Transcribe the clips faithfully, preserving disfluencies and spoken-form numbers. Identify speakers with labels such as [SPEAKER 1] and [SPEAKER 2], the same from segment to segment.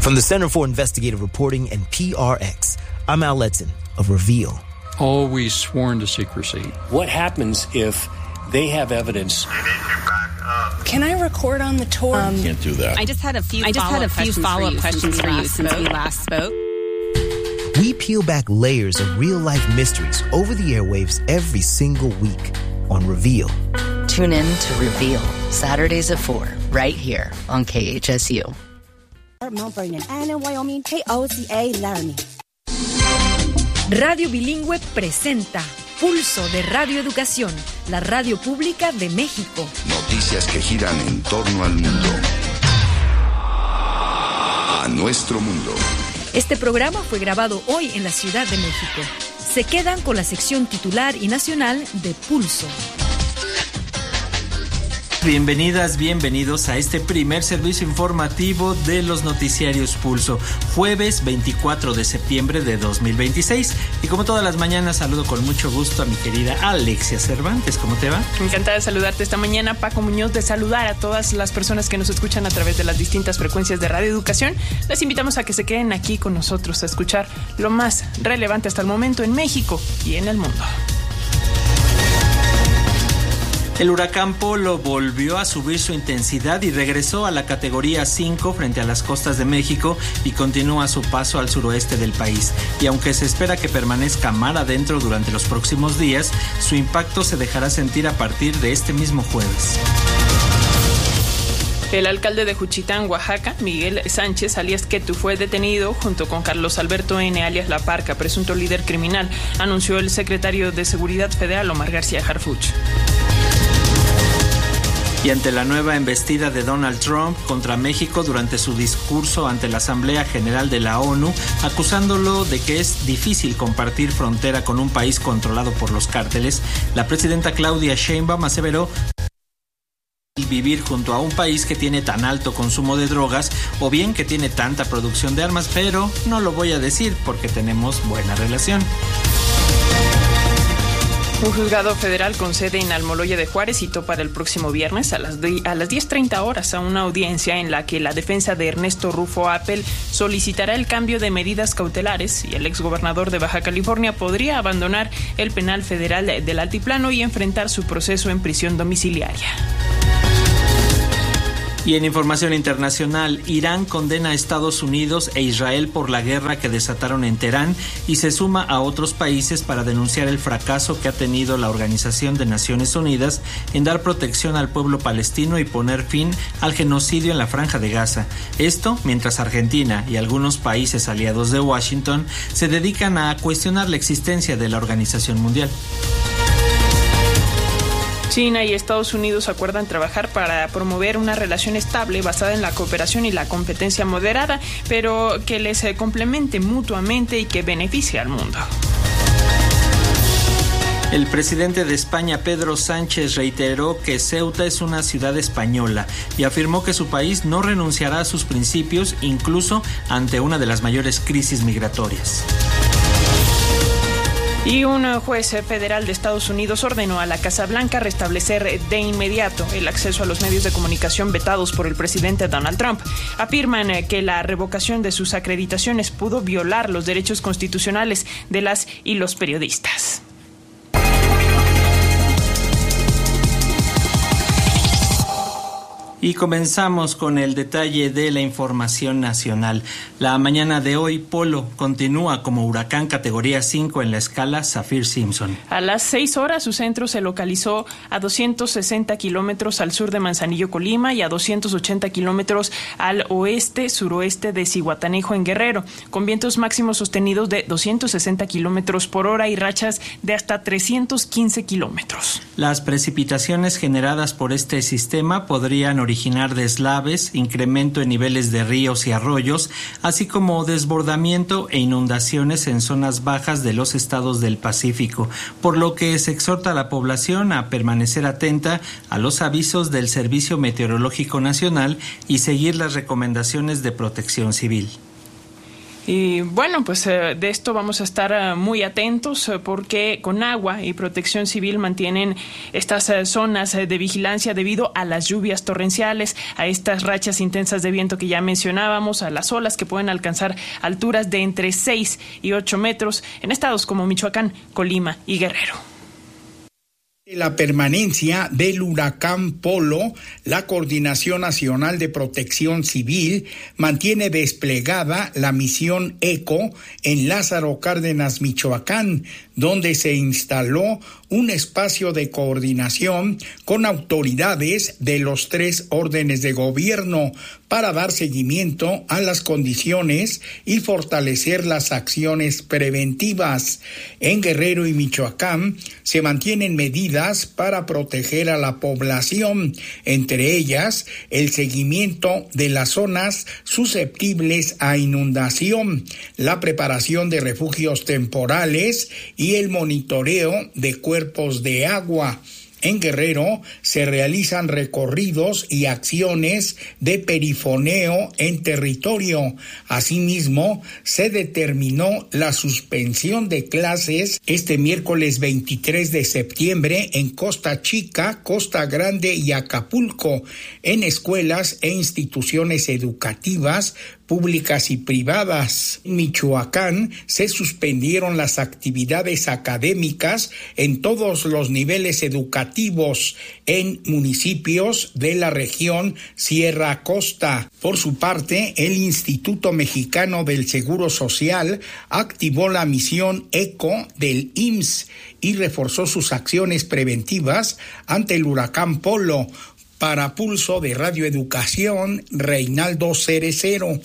[SPEAKER 1] From the Center for Investigative Reporting and P R X, I'm Al Letson of Reveal.
[SPEAKER 2] Always sworn to secrecy.
[SPEAKER 3] What happens if they have evidence?
[SPEAKER 4] Can I record on the tour?
[SPEAKER 5] Um, Can't do that.
[SPEAKER 4] I just had a few
[SPEAKER 5] I just had a few
[SPEAKER 4] follow-up
[SPEAKER 5] questions
[SPEAKER 4] for you
[SPEAKER 5] questions
[SPEAKER 4] since
[SPEAKER 5] for
[SPEAKER 4] we
[SPEAKER 5] you
[SPEAKER 4] last
[SPEAKER 5] since
[SPEAKER 4] spoke.
[SPEAKER 5] we last spoke.
[SPEAKER 1] We peel back layers of real-life mysteries over the airwaves every single week on Reveal.
[SPEAKER 6] Tune in to Reveal, Saturdays at four, right here on K H S U.
[SPEAKER 7] Mount Vernon and in Wyoming, K O C A Laramie.
[SPEAKER 8] Radio Bilingüe presenta Pulso de Radio Educación, la radio pública de México.
[SPEAKER 9] Noticias que giran en torno al mundo. A nuestro mundo.
[SPEAKER 8] Este programa fue grabado hoy en la Ciudad de México. Se quedan con la sección titular y nacional de Pulso.
[SPEAKER 10] Bienvenidas, bienvenidos a este primer servicio informativo de los noticiarios Pulso, jueves veinticuatro de septiembre de dos mil veintiséis. Y como todas las mañanas, saludo con mucho gusto a mi querida Alexia Cervantes. ¿Cómo te va?
[SPEAKER 11] Encantada de saludarte esta mañana, Paco Muñoz, de saludar a todas las personas que nos escuchan a través de las distintas frecuencias de Radio Educación. Les invitamos a que se queden aquí con nosotros a escuchar lo más relevante hasta el momento en México y en el mundo.
[SPEAKER 10] El huracán Polo volvió a subir su intensidad y regresó a la categoría cinco frente a las costas de México y continúa su paso al suroeste del país. Y aunque se espera que permanezca mar adentro durante los próximos días, su impacto se dejará sentir a partir de este mismo jueves.
[SPEAKER 11] El alcalde de Juchitán, Oaxaca, Miguel Sánchez, alias Ketu, fue detenido junto con Carlos Alberto N., alias La Parca, presunto líder criminal, anunció el secretario de Seguridad Federal, Omar García Harfuch.
[SPEAKER 10] Y ante la nueva embestida de Donald Trump contra México durante su discurso ante la Asamblea General de la ONU, acusándolo de que es difícil compartir frontera con un país controlado por los cárteles, la presidenta Claudia Sheinbaum aseveró vivir junto a un país que tiene tan alto consumo de drogas o bien que tiene tanta producción de armas, pero no lo voy a decir porque tenemos buena relación.
[SPEAKER 11] Un juzgado federal con sede en Almoloya de Juárez citó para el próximo viernes a las, de, a las diez treinta horas a una audiencia en la que la defensa de Ernesto Rufo Appel solicitará el cambio de medidas cautelares y el exgobernador de Baja California podría abandonar el penal federal del Altiplano y enfrentar su proceso en prisión domiciliaria.
[SPEAKER 10] Y en información internacional, Irán condena a Estados Unidos e Israel por la guerra que desataron en Teherán y se suma a otros países para denunciar el fracaso que ha tenido la Organización de Naciones Unidas en dar protección al pueblo palestino y poner fin al genocidio en la Franja de Gaza. Esto mientras Argentina y algunos países aliados de Washington se dedican a cuestionar la existencia de la organización mundial.
[SPEAKER 11] China y Estados Unidos acuerdan trabajar para promover una relación estable basada en la cooperación y la competencia moderada, pero que les complemente mutuamente y que beneficie al mundo.
[SPEAKER 10] El presidente de España, Pedro Sánchez, reiteró que Ceuta es una ciudad española y afirmó que su país no renunciará a sus principios, incluso ante una de las mayores crisis migratorias.
[SPEAKER 11] Y un juez federal de Estados Unidos ordenó a la Casa Blanca restablecer de inmediato el acceso a los medios de comunicación vetados por el presidente Donald Trump. Afirman que la revocación de sus acreditaciones pudo violar los derechos constitucionales de las y los periodistas.
[SPEAKER 10] Y comenzamos con el detalle de la información nacional. La mañana de hoy, Polo continúa como huracán categoría cinco en la escala Saffir-Simpson.
[SPEAKER 11] A las seis horas, su centro se localizó a doscientos sesenta kilómetros al sur de Manzanillo, Colima, y a doscientos ochenta kilómetros al oeste-suroeste de Zihuatanejo, en Guerrero, con vientos máximos sostenidos de doscientos sesenta kilómetros por hora y rachas de hasta trescientos quince kilómetros.
[SPEAKER 10] Las precipitaciones generadas por este sistema podrían originar originar deslaves, incremento en niveles de ríos y arroyos, así como desbordamiento e inundaciones en zonas bajas de los estados del Pacífico, por lo que se exhorta a la población a permanecer atenta a los avisos del Servicio Meteorológico Nacional y seguir las recomendaciones de Protección Civil.
[SPEAKER 11] Y bueno, pues eh, de esto vamos a estar eh, muy atentos eh, porque Conagua y Protección Civil mantienen estas eh, zonas eh, de vigilancia debido a las lluvias torrenciales, a estas rachas intensas de viento que ya mencionábamos, a las olas que pueden alcanzar alturas de entre seis y ocho metros en estados como Michoacán, Colima y Guerrero.
[SPEAKER 12] La permanencia del huracán Polo, la Coordinación Nacional de Protección Civil mantiene desplegada la misión ECO en Lázaro Cárdenas, Michoacán, donde se instaló un espacio de coordinación con autoridades de los tres órdenes de gobierno para dar seguimiento a las condiciones y fortalecer las acciones preventivas. En Guerrero y Michoacán se mantienen medidas para proteger a la población, entre ellas el seguimiento de las zonas susceptibles a inundación, la preparación de refugios temporales y el monitoreo de cuerpos de agua. En Guerrero se realizan recorridos y acciones de perifoneo en territorio. Asimismo, se determinó la suspensión de clases este miércoles veintitrés de septiembre en Costa Chica, Costa Grande y Acapulco, en escuelas e instituciones educativas públicas y privadas. En Michoacán se suspendieron las actividades académicas en todos los niveles educativos en municipios de la región Sierra Costa. Por su parte, el Instituto Mexicano del Seguro Social activó la misión ECO del I M S S y reforzó sus acciones preventivas ante el huracán Polo. Para Pulso de Radio Educación, Reinaldo Cerecero.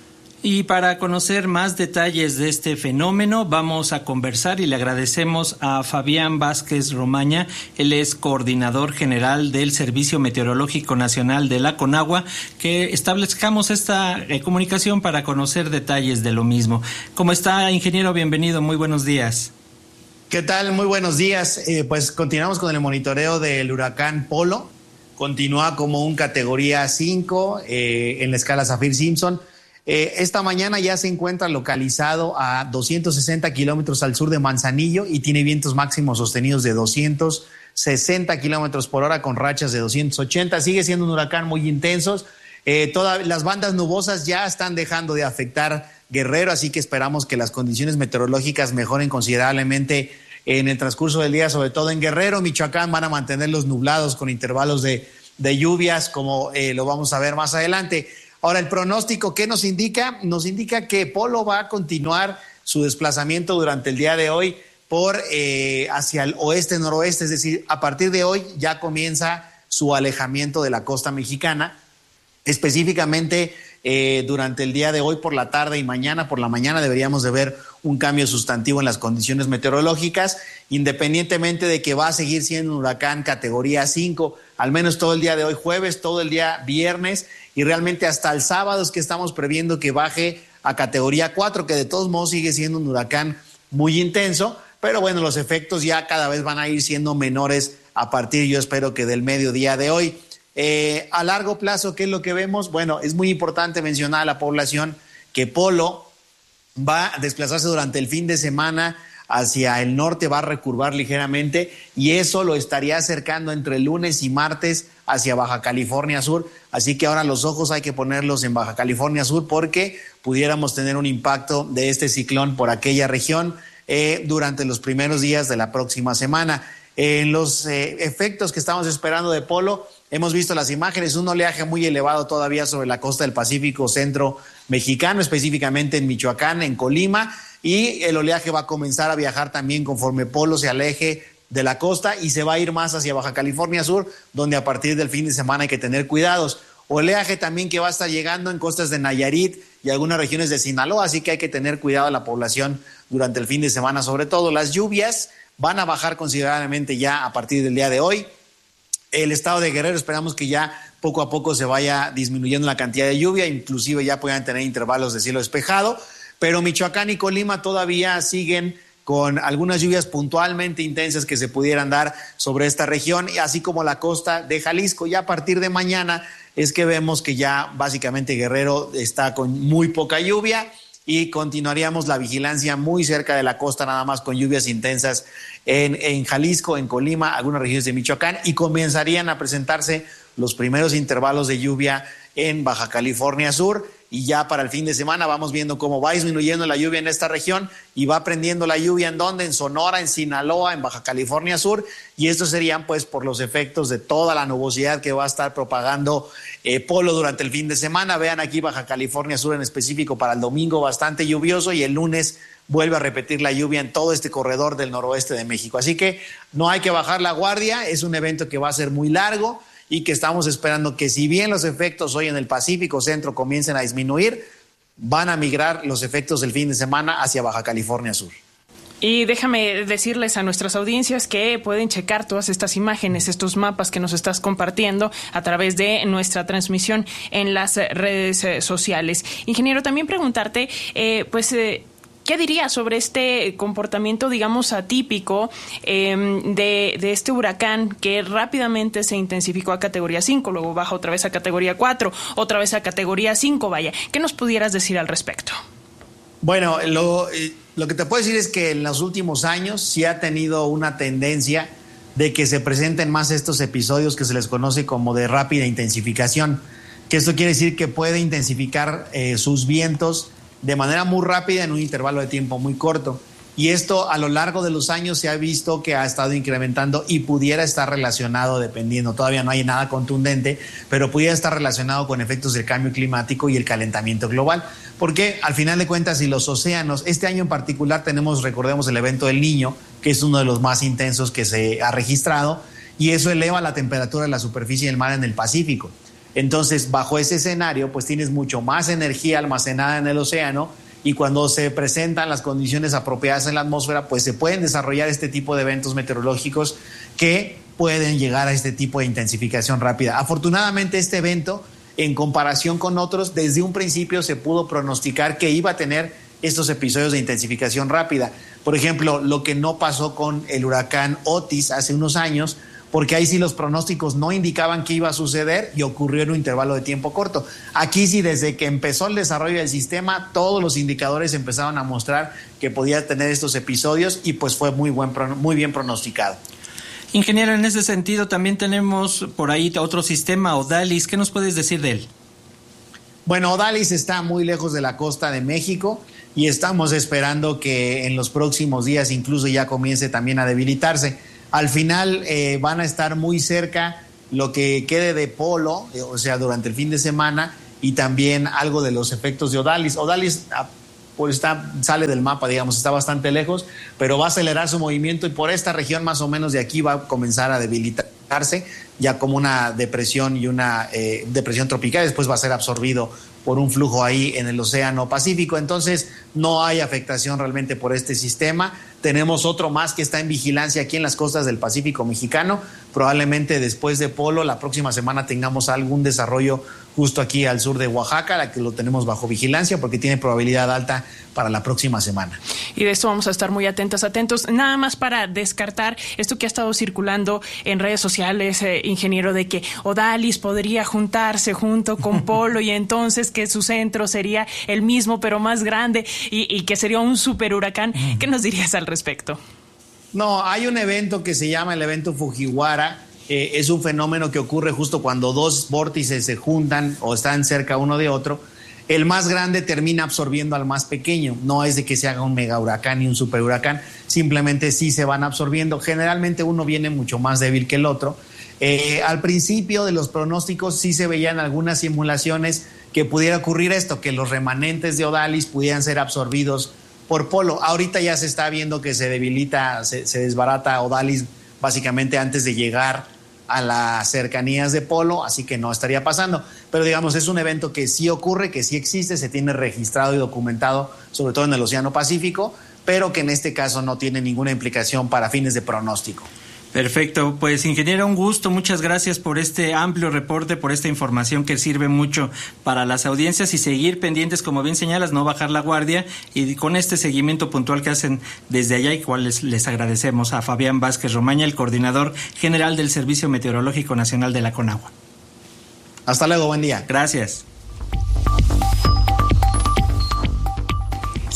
[SPEAKER 10] Y para conocer más detalles de este fenómeno, vamos a conversar y le agradecemos a Fabián Vázquez Romaña. Él es coordinador general del Servicio Meteorológico Nacional de la Conagua, que establezcamos esta eh, comunicación para conocer detalles de lo mismo. ¿Cómo está, ingeniero? Bienvenido, muy buenos días.
[SPEAKER 13] ¿Qué tal? Muy buenos días. Eh, pues continuamos con el monitoreo del huracán Polo. Continúa como un categoría cinco eh, en la escala Saffir-Simpson. Eh, esta mañana ya se encuentra localizado a doscientos sesenta kilómetros al sur de Manzanillo y tiene vientos máximos sostenidos de doscientos sesenta kilómetros por hora con rachas de doscientos ochenta. Sigue siendo un huracán muy intenso. Eh, todas las bandas nubosas ya están dejando de afectar Guerrero, así que esperamos que las condiciones meteorológicas mejoren considerablemente en el transcurso del día, sobre todo en Guerrero. Michoacán van a mantenerlos nublados con intervalos de, de lluvias, como eh, lo vamos a ver más adelante. Ahora, el pronóstico, ¿qué nos indica? Nos indica que Polo va a continuar su desplazamiento durante el día de hoy por eh, hacia el oeste-noroeste, es decir, a partir de hoy ya comienza su alejamiento de la costa mexicana, específicamente eh, durante el día de hoy por la tarde y mañana por la mañana deberíamos de ver un cambio sustantivo en las condiciones meteorológicas, independientemente de que va a seguir siendo un huracán categoría cinco, al menos todo el día de hoy jueves, todo el día viernes, y realmente hasta el sábado es que estamos previendo que baje a categoría cuatro, que de todos modos sigue siendo un huracán muy intenso, pero bueno, los efectos ya cada vez van a ir siendo menores a partir, yo espero que del mediodía de hoy. Eh, a largo plazo, ¿qué es lo que vemos? Bueno, es muy importante mencionar a la población que Polo va a desplazarse durante el fin de semana hacia el norte, va a recurvar ligeramente y eso lo estaría acercando entre lunes y martes hacia Baja California Sur, así que ahora los ojos hay que ponerlos en Baja California Sur porque pudiéramos tener un impacto de este ciclón por aquella región eh, durante los primeros días de la próxima semana. En eh, los eh, efectos que estamos esperando de Polo, hemos visto las imágenes, un oleaje muy elevado todavía sobre la costa del Pacífico centro mexicano, específicamente en Michoacán, en Colima, y el oleaje va a comenzar a viajar también conforme Polo se aleje de la costa y se va a ir más hacia Baja California Sur, donde a partir del fin de semana hay que tener cuidados. Oleaje también que va a estar llegando en costas de Nayarit y algunas regiones de Sinaloa, así que hay que tener cuidado a la población durante el fin de semana. Sobre todo las lluvias van a bajar considerablemente ya a partir del día de hoy. El estado de Guerrero esperamos que ya poco a poco se vaya disminuyendo la cantidad de lluvia, inclusive ya puedan tener intervalos de cielo despejado, pero Michoacán y Colima todavía siguen con algunas lluvias puntualmente intensas que se pudieran dar sobre esta región, así como la costa de Jalisco. Ya a partir de mañana es que vemos que ya básicamente Guerrero está con muy poca lluvia y continuaríamos la vigilancia muy cerca de la costa, nada más con lluvias intensas en, en Jalisco, en Colima, algunas regiones de Michoacán, y comenzarían a presentarse los primeros intervalos de lluvia en Baja California Sur, y ya para el fin de semana vamos viendo cómo va disminuyendo la lluvia en esta región y va prendiendo la lluvia en donde, en Sonora, en Sinaloa, en Baja California Sur, y estos serían pues por los efectos de toda la nubosidad que va a estar propagando eh, Polo durante el fin de semana. Vean aquí Baja California Sur en específico para el domingo bastante lluvioso, y el lunes vuelve a repetir la lluvia en todo este corredor del noroeste de México. Así que no hay que bajar la guardia, es un evento que va a ser muy largo y que estamos esperando que, si bien los efectos hoy en el Pacífico Centro comiencen a disminuir, van a migrar los efectos del fin de semana hacia Baja California Sur.
[SPEAKER 11] Y déjame decirles a nuestras audiencias que pueden checar todas estas imágenes, estos mapas que nos estás compartiendo a través de nuestra transmisión en las redes sociales. Ingeniero, también preguntarte, eh, pues... Eh, ¿qué dirías sobre este comportamiento, digamos, atípico eh, de, de este huracán que rápidamente se intensificó a categoría cinco, luego baja otra vez a categoría cuatro, otra vez a categoría cinco, vaya? ¿Qué nos pudieras decir al respecto?
[SPEAKER 13] Bueno, lo, eh, lo que te puedo decir es que en los últimos años sí ha tenido una tendencia de que se presenten más estos episodios que se les conoce como de rápida intensificación, que esto quiere decir que puede intensificar eh, sus vientos de manera muy rápida en un intervalo de tiempo muy corto. Y esto a lo largo de los años se ha visto que ha estado incrementando y pudiera estar relacionado, dependiendo, todavía no hay nada contundente, pero pudiera estar relacionado con efectos del cambio climático y el calentamiento global. Porque al final de cuentas, si los océanos, este año en particular tenemos, recordemos, el evento del Niño, que es uno de los más intensos que se ha registrado, y eso eleva la temperatura de la superficie del mar en el Pacífico. Entonces, bajo ese escenario, pues tienes mucho más energía almacenada en el océano, y cuando se presentan las condiciones apropiadas en la atmósfera, pues se pueden desarrollar este tipo de eventos meteorológicos que pueden llegar a este tipo de intensificación rápida. Afortunadamente, este evento, en comparación con otros, desde un principio se pudo pronosticar que iba a tener estos episodios de intensificación rápida. Por ejemplo, lo que no pasó con el huracán Otis hace unos años, porque ahí sí los pronósticos no indicaban que iba a suceder y ocurrió en un intervalo de tiempo corto. Aquí sí, desde que empezó el desarrollo del sistema, todos los indicadores empezaron a mostrar que podía tener estos episodios, y pues fue muy, buen, muy bien pronosticado.
[SPEAKER 10] Ingeniero, en ese sentido también tenemos por ahí otro sistema, Odalis. ¿Qué nos puedes decir de él?
[SPEAKER 13] Bueno, Odalis está muy lejos de la costa de México y estamos esperando que en los próximos días incluso ya comience también a debilitarse. Al final eh, van a estar muy cerca lo que quede de Polo, eh, o sea, durante el fin de semana, y también algo de los efectos de Odalis. Odalis pues está, sale del mapa, digamos, está bastante lejos, pero va a acelerar su movimiento, y por esta región más o menos de aquí va a comenzar a debilitarse ya como una depresión y una eh, depresión tropical. Después va a ser absorbido por un flujo ahí en el Océano Pacífico. Entonces no hay afectación realmente por este sistema. Tenemos otro más que está en vigilancia aquí en las costas del Pacífico mexicano. Probablemente después de Polo, la próxima semana tengamos algún desarrollo justo aquí al sur de Oaxaca, la que lo tenemos bajo vigilancia porque tiene probabilidad alta para la próxima semana.
[SPEAKER 11] Y de esto vamos a estar muy atentos, atentos. Nada más para descartar esto que ha estado circulando en redes sociales, eh, ingeniero, de que Odalis podría juntarse junto con Polo y entonces que su centro sería el mismo pero más grande y, y que sería un super huracán. ¿Qué nos dirías al respecto?
[SPEAKER 13] No, hay un evento que se llama el evento Fujiwara. Eh, es un fenómeno que ocurre justo cuando dos vórtices se juntan o están cerca uno de otro. El más grande termina absorbiendo al más pequeño. No es de que se haga un mega huracán y un super huracán, simplemente sí se van absorbiendo. Generalmente uno viene mucho más débil que el otro. Eh, al principio de los pronósticos sí se veían algunas simulaciones que pudiera ocurrir esto, que los remanentes de Odalis pudieran ser absorbidos por Polo. Ahorita ya se está viendo que se debilita, se, se desbarata Odalis básicamente antes de llegar a las cercanías de Polo, así que no estaría pasando. Pero digamos, es un evento que sí ocurre, que sí existe, se tiene registrado y documentado, sobre todo en el Océano Pacífico, pero que en este caso no tiene ninguna implicación para fines de pronóstico.
[SPEAKER 10] Perfecto, pues ingeniero, un gusto, muchas gracias por este amplio reporte, por esta información que sirve mucho para las audiencias, y seguir pendientes, como bien señalas, no bajar la guardia, y con este seguimiento puntual que hacen desde allá, y cual les, les agradecemos a Fabián Vázquez Romaña, el coordinador general del Servicio Meteorológico Nacional de la Conagua.
[SPEAKER 13] Hasta luego, buen día.
[SPEAKER 10] Gracias.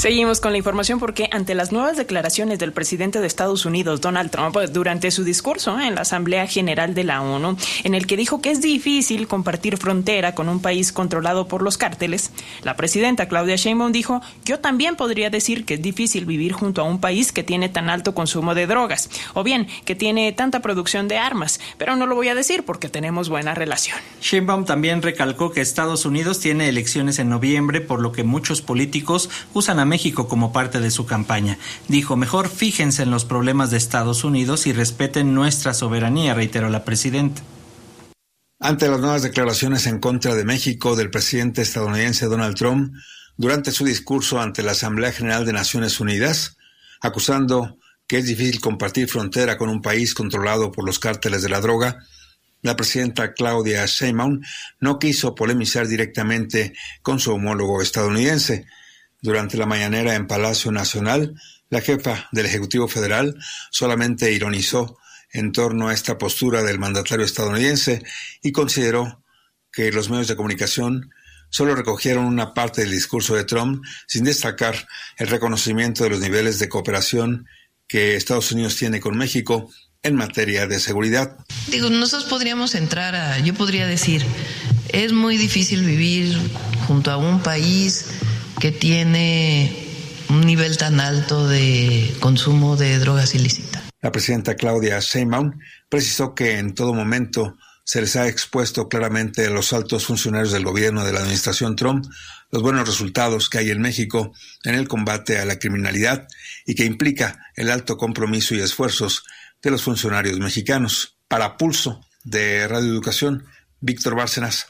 [SPEAKER 11] Seguimos con la información porque ante las nuevas declaraciones del presidente de Estados Unidos, Donald Trump, durante su discurso en la Asamblea General de la ONU, en el que dijo que es difícil compartir frontera con un país controlado por los cárteles, la presidenta Claudia Sheinbaum dijo: yo también podría decir que es difícil vivir junto a un país que tiene tan alto consumo de drogas, o bien que tiene tanta producción de armas, pero no lo voy a decir porque tenemos buena relación.
[SPEAKER 10] Sheinbaum también recalcó que Estados Unidos tiene elecciones en noviembre, por lo que muchos políticos usan a México como parte de su campaña. Dijo: mejor fíjense en los problemas de Estados Unidos y respeten nuestra soberanía, reiteró la presidenta.
[SPEAKER 14] Ante las nuevas declaraciones en contra de México del presidente estadounidense Donald Trump durante su discurso ante la Asamblea General de Naciones Unidas, acusando que es difícil compartir frontera con un país controlado por los cárteles de la droga, la presidenta Claudia Sheinbaum no quiso polemizar directamente con su homólogo estadounidense. Durante la mañanera en Palacio Nacional, la jefa del Ejecutivo Federal solamente ironizó en torno a esta postura del mandatario estadounidense y consideró que los medios de comunicación solo recogieron una parte del discurso de Trump sin destacar el reconocimiento de los niveles de cooperación que Estados Unidos tiene con México en materia de seguridad.
[SPEAKER 15] Digo, nosotros podríamos entrar a, yo podría decir, es muy difícil vivir junto a un país que tiene un nivel tan alto de consumo de drogas ilícitas.
[SPEAKER 14] La presidenta Claudia Sheinbaum precisó que en todo momento se les ha expuesto claramente a los altos funcionarios del gobierno de la administración Trump los buenos resultados que hay en México en el combate a la criminalidad y que implica el alto compromiso y esfuerzos de los funcionarios mexicanos. Para Pulso de Radio Educación, Víctor Bárcenas.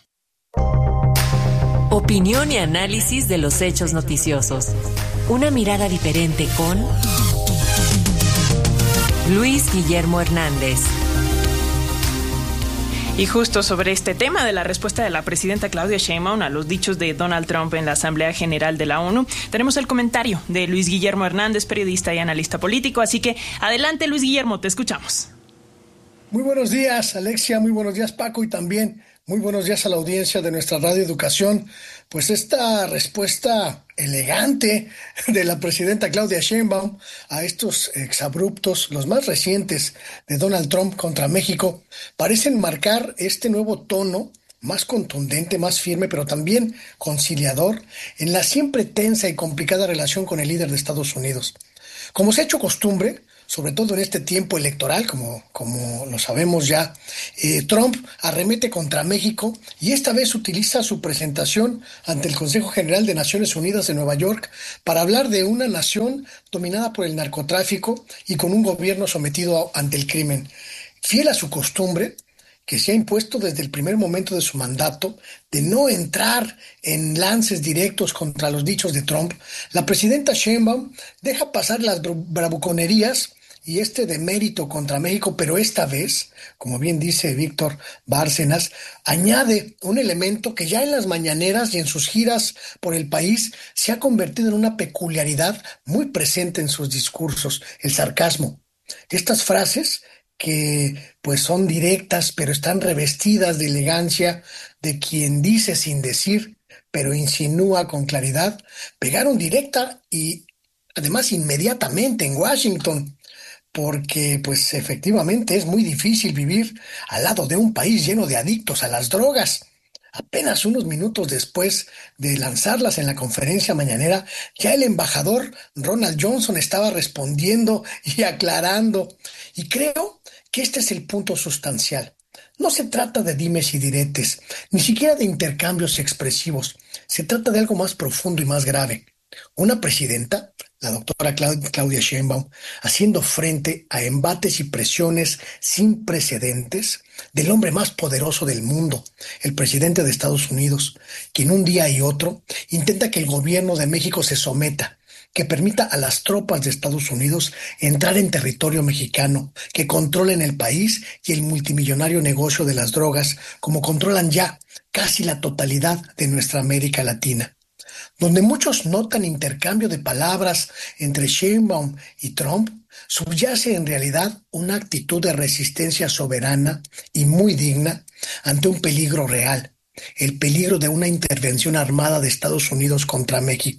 [SPEAKER 16] Opinión y análisis de los hechos noticiosos. Una mirada diferente con Luis Guillermo Hernández.
[SPEAKER 11] Y justo sobre este tema de la respuesta de la presidenta Claudia Sheinbaum a los dichos de Donald Trump en la Asamblea General de la ONU, tenemos el comentario de Luis Guillermo Hernández, periodista y analista político. Así que adelante, Luis Guillermo, te escuchamos.
[SPEAKER 17] Muy buenos días, Alexia, muy buenos días, Paco, y también muy buenos días a la audiencia de nuestra Radio Educación. Pues esta respuesta elegante de la presidenta Claudia Sheinbaum a estos exabruptos, los más recientes de Donald Trump contra México, parecen marcar este nuevo tono más contundente, más firme, pero también conciliador en la siempre tensa y complicada relación con el líder de Estados Unidos. Como se ha hecho costumbre, sobre todo en este tiempo electoral, como, como lo sabemos ya, eh, Trump arremete contra México y esta vez utiliza su presentación ante el Consejo General de Naciones Unidas de Nueva York para hablar de una nación dominada por el narcotráfico y con un gobierno sometido a, ante el crimen. Fiel a su costumbre, que se ha impuesto desde el primer momento de su mandato, de no entrar en lances directos contra los dichos de Trump, la presidenta Sheinbaum deja pasar las bravuconerías y este demérito contra México, pero esta vez, como bien dice Víctor Bárcenas, añade un elemento que ya en las mañaneras y en sus giras por el país se ha convertido en una peculiaridad muy presente en sus discursos: el sarcasmo. Estas frases que pues son directas, pero están revestidas de elegancia, de quien dice sin decir, pero insinúa con claridad, pegaron directa y además inmediatamente en Washington, porque pues efectivamente es muy difícil vivir al lado de un país lleno de adictos a las drogas. Apenas unos minutos después de lanzarlas en la conferencia mañanera, ya el embajador Ronald Johnson estaba respondiendo y aclarando. Y creo que este es el punto sustancial. No se trata de dimes y diretes, ni siquiera de intercambios expresivos. Se trata de algo más profundo y más grave. Una presidenta, la doctora Claudia Sheinbaum, haciendo frente a embates y presiones sin precedentes del hombre más poderoso del mundo, el presidente de Estados Unidos, quien un día y otro intenta que el gobierno de México se someta, que permita a las tropas de Estados Unidos entrar en territorio mexicano, que controlen el país y el multimillonario negocio de las drogas, como controlan ya casi la totalidad de nuestra América Latina. Donde muchos notan intercambio de palabras entre Sheinbaum y Trump, subyace en realidad una actitud de resistencia soberana y muy digna ante un peligro real, el peligro de una intervención armada de Estados Unidos contra México.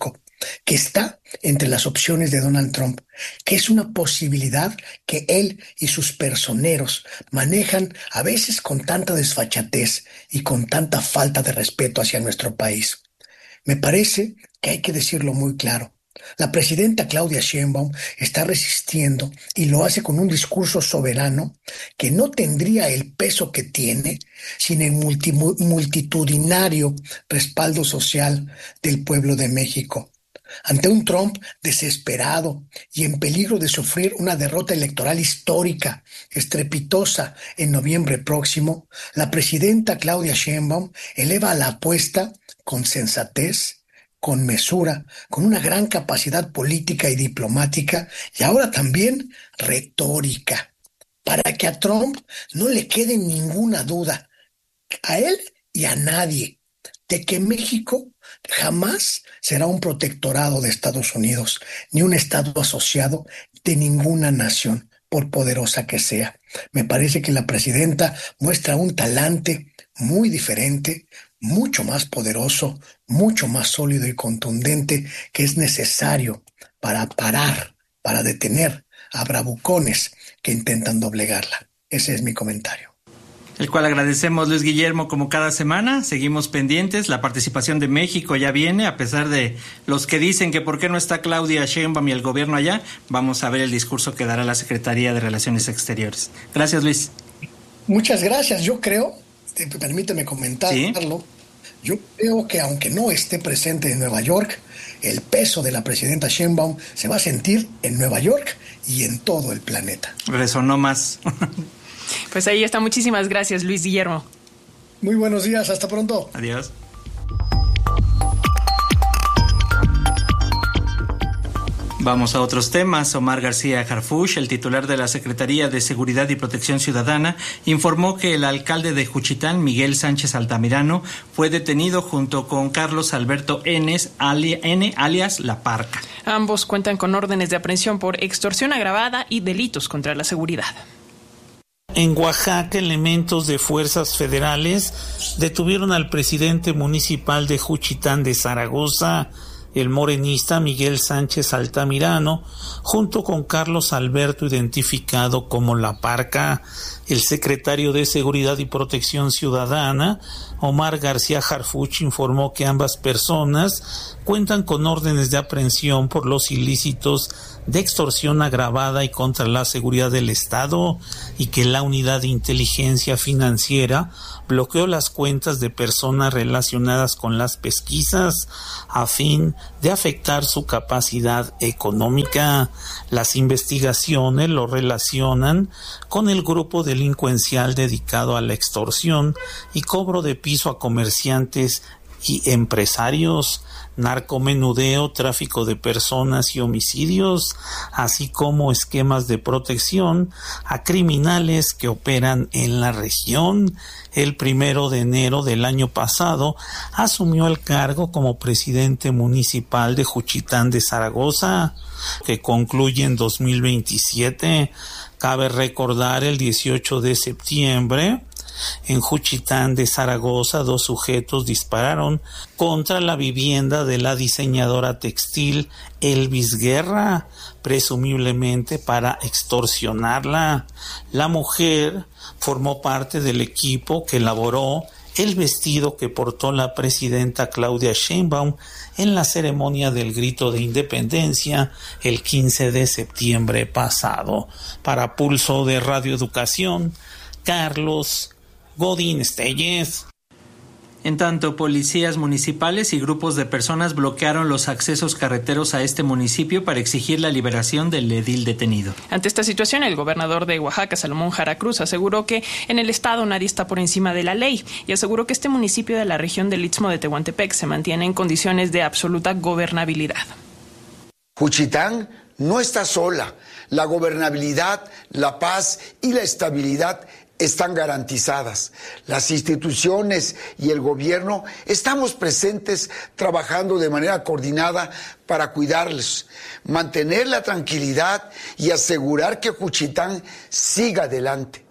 [SPEAKER 17] que está entre las opciones de Donald Trump, que es una posibilidad que él y sus personeros manejan a veces con tanta desfachatez y con tanta falta de respeto hacia nuestro país. Me parece que hay que decirlo muy claro. La presidenta Claudia Sheinbaum está resistiendo y lo hace con un discurso soberano que no tendría el peso que tiene sin el multi- multitudinario respaldo social del pueblo de México. Ante un Trump desesperado y en peligro de sufrir una derrota electoral histórica, estrepitosa en noviembre próximo, la presidenta Claudia Sheinbaum eleva la apuesta con sensatez, con mesura, con una gran capacidad política y diplomática y ahora también retórica, para que a Trump no le quede ninguna duda, a él y a nadie, de que México jamás será un protectorado de Estados Unidos, ni un estado asociado de ninguna nación, por poderosa que sea. Me parece que la presidenta muestra un talante muy diferente, mucho más poderoso, mucho más sólido y contundente, que es necesario para parar, para detener a bravucones que intentan doblegarla. Ese es mi comentario.
[SPEAKER 10] El cual agradecemos, Luis Guillermo, como cada semana. Seguimos pendientes. La participación de México ya viene, a pesar de los que dicen que por qué no está Claudia Sheinbaum y el gobierno allá. Vamos a ver el discurso que dará la Secretaría de Relaciones Exteriores. Gracias, Luis.
[SPEAKER 17] Muchas gracias. Yo creo, permíteme comentarlo, ¿sí? Yo creo que aunque no esté presente en Nueva York, el peso de la presidenta Sheinbaum se va a sentir en Nueva York y en todo el planeta.
[SPEAKER 10] Resonó más.
[SPEAKER 11] Pues ahí está. Muchísimas gracias, Luis Guillermo.
[SPEAKER 17] Muy buenos días. Hasta pronto.
[SPEAKER 10] Adiós. Vamos a otros temas. Omar García Harfuch, el titular de la Secretaría de Seguridad y Protección Ciudadana, informó que el alcalde de Juchitán, Miguel Sánchez Altamirano, fue detenido junto con Carlos Alberto N, alias La Parca.
[SPEAKER 11] Ambos cuentan con órdenes de aprehensión por extorsión agravada y delitos contra la seguridad.
[SPEAKER 18] En Oaxaca, elementos de fuerzas federales detuvieron al presidente municipal de Juchitán de Zaragoza, el morenista Miguel Sánchez Altamirano, junto con Carlos Alberto, identificado como La Parca. El secretario de Seguridad y Protección Ciudadana, Omar García Harfuch, informó que ambas personas cuentan con órdenes de aprehensión por los ilícitos de extorsión agravada y contra la seguridad del Estado, y que la unidad de inteligencia financiera bloqueó las cuentas de personas relacionadas con las pesquisas a fin de afectar su capacidad económica. Las investigaciones lo relacionan con el grupo delincuencial dedicado a la extorsión y cobro de piso a comerciantes y empresarios, narcomenudeo, tráfico de personas y homicidios, así como esquemas de protección a criminales que operan en la región. El primero de enero del año pasado asumió el cargo como presidente municipal de Juchitán de Zaragoza, que concluye en dos mil veintisiete. Cabe recordar, el dieciocho de septiembre, en Juchitán de Zaragoza, dos sujetos dispararon contra la vivienda de la diseñadora textil Elvis Guerra, presumiblemente para extorsionarla. La mujer formó parte del equipo que elaboró el vestido que portó la presidenta Claudia Sheinbaum en la ceremonia del Grito de Independencia el quince de septiembre pasado. Para Pulso de Radio Educación, Carlos Godín Estelles.
[SPEAKER 10] En tanto, policías municipales y grupos de personas bloquearon los accesos carreteros a este municipio para exigir la liberación del edil detenido.
[SPEAKER 11] Ante esta situación, el gobernador de Oaxaca, Salomón Jara Cruz, aseguró que en el estado nadie está por encima de la ley y aseguró que este municipio de la región del Istmo de Tehuantepec se mantiene en condiciones de absoluta gobernabilidad.
[SPEAKER 19] Juchitán no está sola. La gobernabilidad, la paz y la estabilidad están garantizadas. Las instituciones y el gobierno estamos presentes trabajando de manera coordinada para cuidarlos, mantener la tranquilidad y asegurar que Juchitán siga adelante.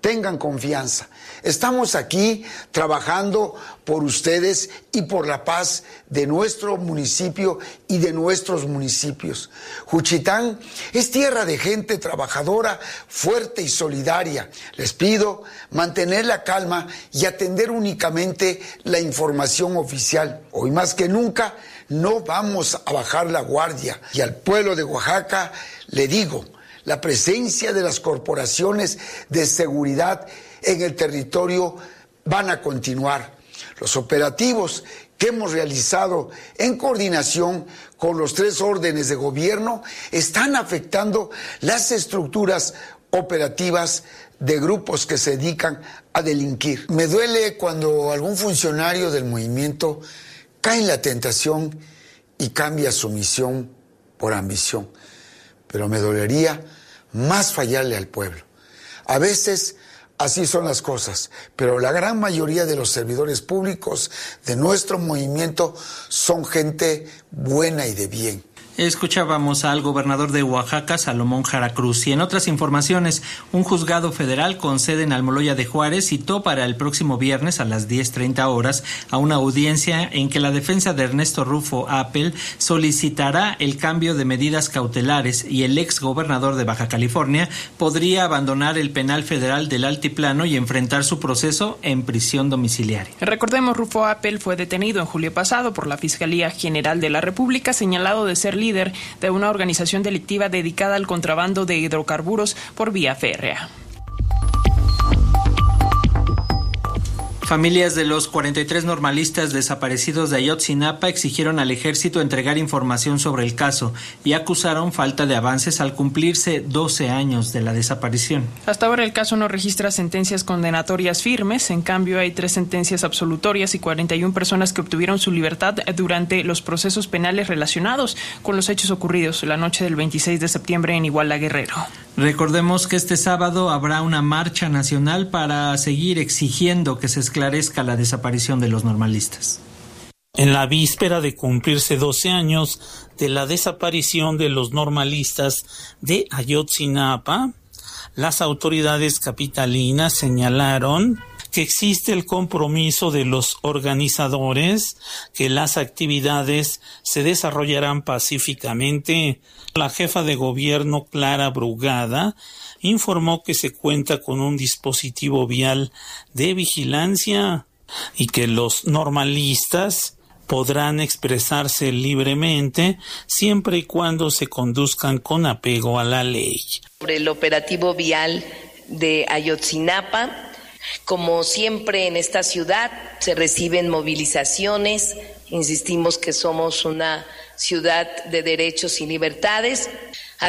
[SPEAKER 19] tengan confianza. Estamos aquí trabajando por ustedes y por la paz de nuestro municipio y de nuestros municipios. Juchitán es tierra de gente trabajadora, fuerte y solidaria. Les pido mantener la calma y atender únicamente la información oficial. Hoy más que nunca no vamos a bajar la guardia. Y al pueblo de Oaxaca le digo, la presencia de las corporaciones de seguridad en el territorio van a continuar. Los operativos que hemos realizado en coordinación con los tres órdenes de gobierno están afectando las estructuras operativas de grupos que se dedican a delinquir. Me duele cuando algún funcionario del movimiento cae en la tentación y cambia su misión por ambición, pero me dolería más fallarle al pueblo. A veces así son las cosas, pero la gran mayoría de los servidores públicos de nuestro movimiento son gente buena y de bien.
[SPEAKER 10] Escuchábamos al gobernador de Oaxaca, Salomón Jara Cruz. Y en otras informaciones, un juzgado federal con sede en Almoloya de Juárez citó para el próximo viernes a las diez treinta horas a una audiencia en que la defensa de Ernesto Rufo Appel solicitará el cambio de medidas cautelares y el ex gobernador de Baja California podría abandonar el penal federal del Altiplano y enfrentar su proceso en prisión domiciliaria.
[SPEAKER 11] Recordemos, Rufo Appel fue detenido en julio pasado por la Fiscalía General de la República, señalado de ser líder de una organización delictiva dedicada al contrabando de hidrocarburos por vía férrea.
[SPEAKER 10] Familias de los cuarenta y tres normalistas desaparecidos de Ayotzinapa exigieron al ejército entregar información sobre el caso y acusaron falta de avances al cumplirse doce años de la desaparición.
[SPEAKER 11] Hasta ahora el caso no registra sentencias condenatorias firmes, en cambio hay tres sentencias absolutorias y cuarenta y una personas que obtuvieron su libertad durante los procesos penales relacionados con los hechos ocurridos la noche del veintiséis de septiembre en Iguala, Guerrero.
[SPEAKER 10] Recordemos que este sábado habrá una marcha nacional para seguir exigiendo que se esclarezca la desaparición de los normalistas.
[SPEAKER 18] En la víspera de cumplirse doce años de la desaparición de los normalistas de Ayotzinapa, las autoridades capitalinas señalaron que existe el compromiso de los organizadores que las actividades se desarrollarán pacíficamente. La jefa de gobierno, Clara Brugada, informó que se cuenta con un dispositivo vial de vigilancia y que los normalistas podrán expresarse libremente siempre y cuando se conduzcan con apego a la ley.
[SPEAKER 20] Sobre el operativo vial de Ayotzinapa, como siempre en esta ciudad se reciben movilizaciones, insistimos que somos una ciudad de derechos y libertades.